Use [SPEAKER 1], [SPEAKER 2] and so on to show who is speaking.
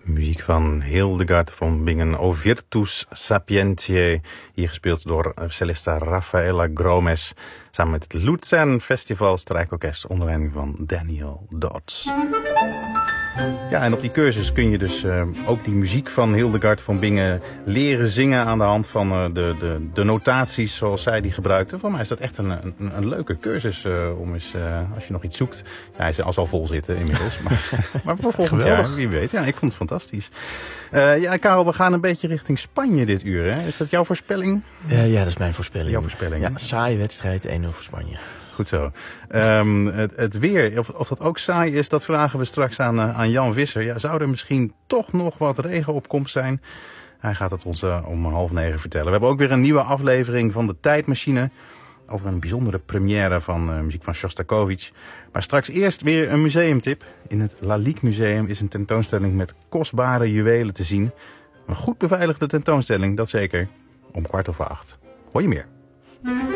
[SPEAKER 1] Muziek van Hildegard von Bingen, O Virtus Sapientiae. Hier gespeeld door cellista Rafaela Gromes. Samen met het Luzern Festival Strijkorkest onder leiding van Daniel Dodds. Ja, en op die cursus kun je dus ook die muziek van Hildegard von Bingen leren zingen aan de hand van de notaties zoals zij die gebruikte. Voor mij is dat echt een leuke cursus om eens, als je nog iets zoekt. Ja, hij zal vol zitten inmiddels, maar voor volgend jaar, wie weet. Ja, ik vond het fantastisch. Ja, Karel, we gaan een beetje richting Spanje dit uur, hè? Is dat jouw voorspelling?
[SPEAKER 2] Ja, dat is mijn voorspelling.
[SPEAKER 1] Jouw voorspelling?
[SPEAKER 2] Ja, saaie wedstrijd, 1-0 voor Spanje.
[SPEAKER 1] Goed zo. Het weer, of dat ook saai is, dat vragen we straks aan Jan Visser. Ja, zou er misschien toch nog wat regenopkomst zijn? Hij gaat het ons om 8:30 vertellen. We hebben ook weer een nieuwe aflevering van de Tijdmachine. Over een bijzondere première van muziek van Shostakovich. Maar straks eerst weer een museumtip. In het Lalique Museum is een tentoonstelling met kostbare juwelen te zien. Een goed beveiligde tentoonstelling, dat zeker. Om 7:15. Hoor je meer.